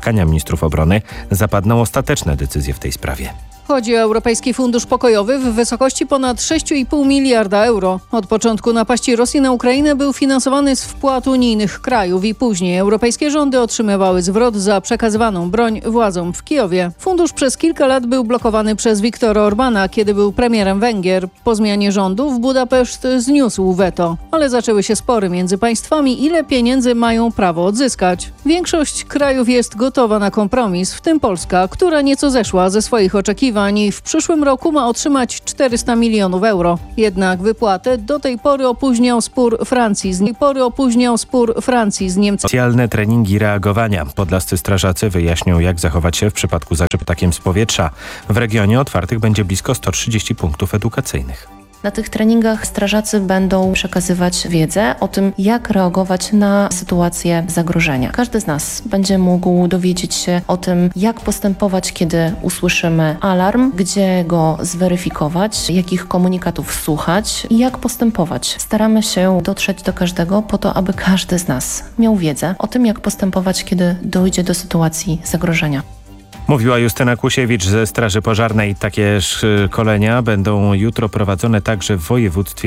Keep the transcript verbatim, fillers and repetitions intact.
spotkania ministrów obrony zapadną ostateczne decyzje w tej sprawie. Chodzi o Europejski Fundusz Pokojowy w wysokości ponad sześć i pół miliarda euro. Od początku napaści Rosji na Ukrainę był finansowany z wpłat unijnych krajów i później europejskie rządy otrzymywały zwrot za przekazywaną broń władzom w Kijowie. Fundusz przez kilka lat był blokowany przez Viktora Orbana, kiedy był premierem Węgier. Po zmianie rządów Budapeszt zniósł weto, ale zaczęły się spory między państwami, ile pieniędzy mają prawo odzyskać. Większość krajów jest gotowa na kompromis, w tym Polska, która nieco zeszła ze swoich oczekiwań i w przyszłym roku ma otrzymać czterysta milionów euro. Jednak wypłatę do tej pory opóźniał spór Francji z, tej pory opóźniał spór Francji z Niemcami. Specjalne treningi reagowania. Podlascy strażacy wyjaśnią, jak zachować się w przypadku zaczep ptakiem z powietrza. W regionie otwartych będzie blisko sto trzydzieści punktów edukacyjnych. Na tych treningach strażacy będą przekazywać wiedzę o tym, jak reagować na sytuację zagrożenia. Każdy z nas będzie mógł dowiedzieć się o tym, jak postępować, kiedy usłyszymy alarm, gdzie go zweryfikować, jakich komunikatów słuchać i jak postępować. Staramy się dotrzeć do każdego po to, aby każdy z nas miał wiedzę o tym, jak postępować, kiedy dojdzie do sytuacji zagrożenia. Mówiła Justyna Kusiewicz ze Straży Pożarnej. Takie szkolenia będą jutro prowadzone także w województwie